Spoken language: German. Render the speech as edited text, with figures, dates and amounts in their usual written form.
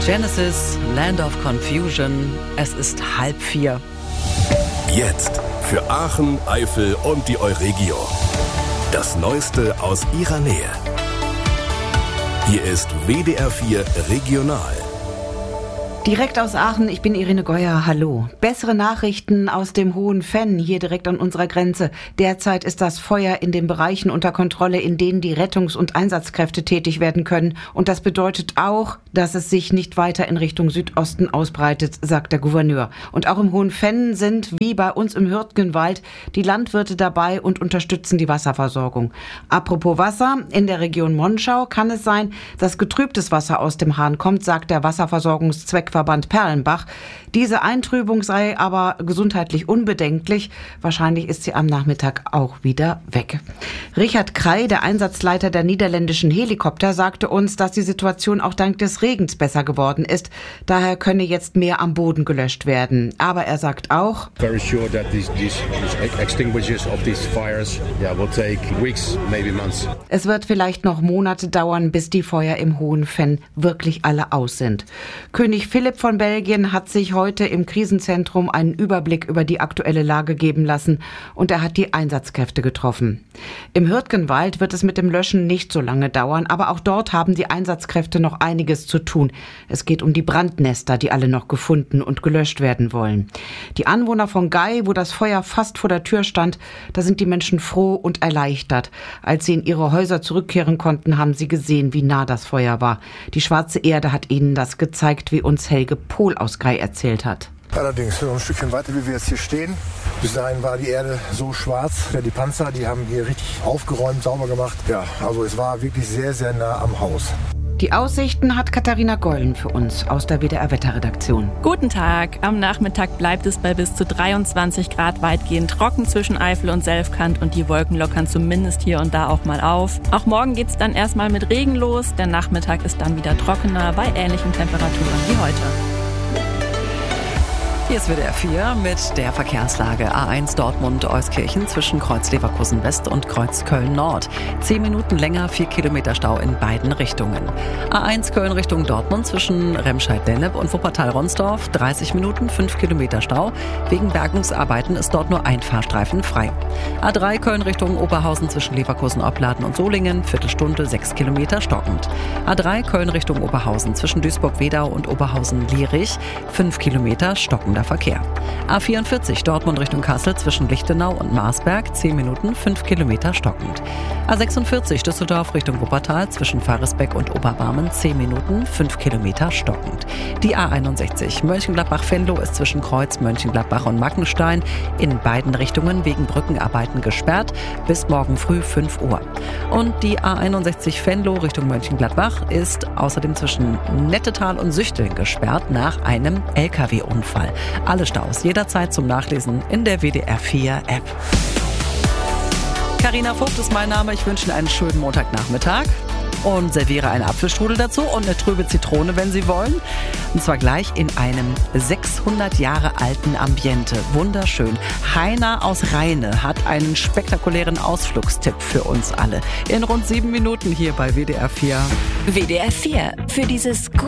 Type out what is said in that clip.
Genesis, Land of Confusion. Es ist 3:30. Jetzt für Aachen, Eifel und die Euregio. Das Neueste aus ihrer Nähe. Hier ist WDR 4 Regional. Direkt aus Aachen, ich bin Irene Geuer, hallo. Bessere Nachrichten aus dem Hohen Venn, hier direkt an unserer Grenze. Derzeit ist das Feuer in den Bereichen unter Kontrolle, in denen die Rettungs- und Einsatzkräfte tätig werden können. Und das bedeutet auch, dass es sich nicht weiter in Richtung Südosten ausbreitet, sagt der Gouverneur. Und auch im Hohen Venn sind, wie bei uns im Hürtgenwald, die Landwirte dabei und unterstützen die Wasserversorgung. Apropos Wasser, in der Region Monschau kann es sein, dass getrübtes Wasser aus dem Hahn kommt, sagt der Wasserversorgungszweckverband Perlenbach. Diese Eintrübung sei aber gesundheitlich unbedenklich. Wahrscheinlich ist sie am Nachmittag auch wieder weg. Richard Krey, der Einsatzleiter der niederländischen Helikopter, sagte uns, dass die Situation auch dank des Regens besser geworden ist. Daher könne jetzt mehr am Boden gelöscht werden. Aber er sagt auch, very sure that these extinguishers of these fires will take weeks, maybe months. Es wird vielleicht noch Monate dauern, bis die Feuer im Hohen Venn wirklich alle aus sind. König Philipp von Belgien hat sich heute im Krisenzentrum einen Überblick über die aktuelle Lage geben lassen und er hat die Einsatzkräfte getroffen. Im Hürtgenwald wird es mit dem Löschen nicht so lange dauern, aber auch dort haben die Einsatzkräfte noch einiges zu tun. Es geht um die Brandnester, die alle noch gefunden und gelöscht werden wollen. Die Anwohner von Gay, wo das Feuer fast vor der Tür stand, da sind die Menschen froh und erleichtert. Als sie in ihre Häuser zurückkehren konnten, haben sie gesehen, wie nah das Feuer war. Die schwarze Erde hat ihnen das gezeigt, wie uns Helge Pohl aus Gay erzählt hat. Allerdings noch ein Stückchen weiter, wie wir jetzt hier stehen. Bis dahin war die Erde so schwarz. Ja, die Panzer, die haben hier richtig aufgeräumt, sauber gemacht. Ja, also es war wirklich sehr, sehr nah am Haus. Die Aussichten hat Katharina Geulen für uns aus der WDR-Wetterredaktion. Guten Tag. Am Nachmittag bleibt es bei bis zu 23 Grad weitgehend trocken zwischen Eifel und Selfkant und die Wolken lockern zumindest hier und da auch mal auf. Auch morgen geht's dann erstmal mit Regen los. Der Nachmittag ist dann wieder trockener bei ähnlichen Temperaturen wie heute. Hier ist WDR 4 mit der Verkehrslage. A1 Dortmund-Euskirchen zwischen Kreuz Leverkusen West und Kreuz Köln Nord. 10 Minuten länger, 4 Kilometer Stau in beiden Richtungen. A1 Köln Richtung Dortmund zwischen Remscheid-Dennep und Wuppertal-Ronsdorf. 30 Minuten, 5 Kilometer Stau. Wegen Bergungsarbeiten ist dort nur ein Fahrstreifen frei. A3 Köln Richtung Oberhausen zwischen Leverkusen-Opladen und Solingen. Viertelstunde, 6 Kilometer stockend. A3 Köln Richtung Oberhausen zwischen Duisburg-Wedau und Oberhausen-Lierich. 5 Kilometer stockender Verkehr. A44 Dortmund Richtung Kassel zwischen Lichtenau und Marsberg, 10 Minuten, 5 Kilometer stockend. A46 Düsseldorf Richtung Wuppertal zwischen Faresbeck und Oberbarmen, 10 Minuten, 5 Kilometer stockend. Die A61 Mönchengladbach-Venlo ist zwischen Kreuz Mönchengladbach und Mackenstein in beiden Richtungen wegen Brückenarbeiten gesperrt bis morgen früh 5 Uhr. Und die A61 Venlo Richtung Mönchengladbach ist außerdem zwischen Nettetal und Süchteln gesperrt nach einem LKW-Unfall. Alle Staus jederzeit zum Nachlesen in der WDR 4 App. Carina Vogt ist mein Name. Ich wünsche Ihnen einen schönen Montagnachmittag und serviere einen Apfelstrudel dazu und eine trübe Zitrone, wenn Sie wollen. Und zwar gleich in einem 600 Jahre alten Ambiente. Wunderschön. Heiner aus Rheine hat einen spektakulären Ausflugstipp für uns alle. In rund 7 Minuten hier bei WDR 4. WDR 4. Für dieses gute